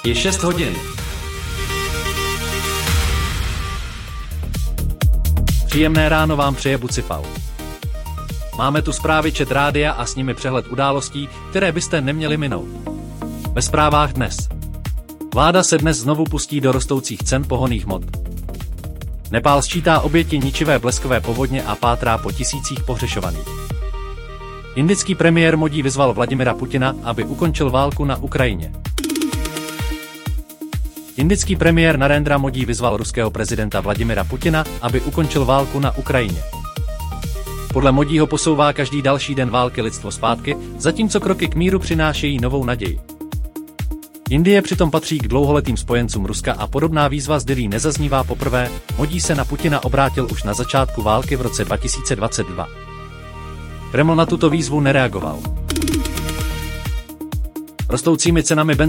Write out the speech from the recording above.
Je 6 hodin. Příjemné ráno vám přeje Bucifal. Máme tu zprávy ČT rádia a s nimi přehled událostí, které byste neměli minout. Ve zprávách dnes. Vláda se dnes znovu pustí do rostoucích cen pohonných hmot. Nepál sčítá oběti ničivé bleskové povodně a pátrá po tisících pohřešovaných. Indický premiér Modí vyzval Vladimira Putina, aby ukončil válku na Ukrajině. Indický premiér Narendra Modí vyzval ruského prezidenta Vladimira Putina, aby ukončil válku na Ukrajině. Podle Modího posouvá každý další den války lidstvo zpátky, zatímco kroky k míru přinášejí novou naději. Indie přitom patří k dlouholetým spojencům Ruska a podobná výzva z Dillí nezaznívá poprvé. Modí se na Putina obrátil už na začátku války v roce 2022. Kreml na tuto výzvu nereagoval. Rostoucími cenami